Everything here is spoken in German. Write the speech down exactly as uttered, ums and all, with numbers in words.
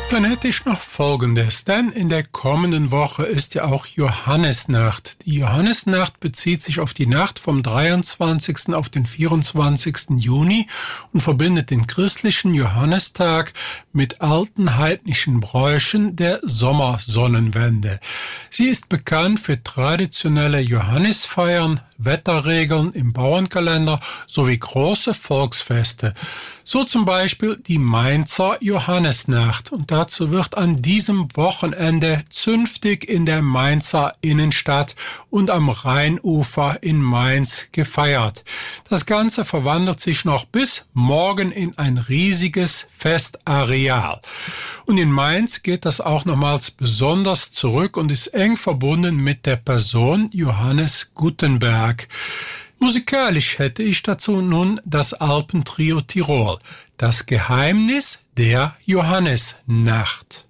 Dann hätte ich noch Folgendes, denn in der kommenden Woche ist ja auch Johannisnacht. Die Johannisnacht bezieht sich auf die Nacht vom dreiundzwanzigsten auf den vierundzwanzigsten Juni und verbindet den christlichen Johannistag mit alten heidnischen Bräuchen der Sommersonnenwende. Sie ist bekannt für traditionelle Johannisfeiern, Wetterregeln im Bauernkalender sowie große Volksfeste. So zum Beispiel die Mainzer Johannisnacht. Und dazu wird an diesem Wochenende zünftig in der Mainzer Innenstadt und am Rheinufer in Mainz gefeiert. Das Ganze verwandelt sich noch bis morgen in ein riesiges Festareal. Und in Mainz geht das auch nochmals besonders zurück und ist eng verbunden mit der Person Johannes Gutenberg. Musikalisch hätte ich dazu nun das Alpentrio Tirol, das Geheimnis der Johannisnacht.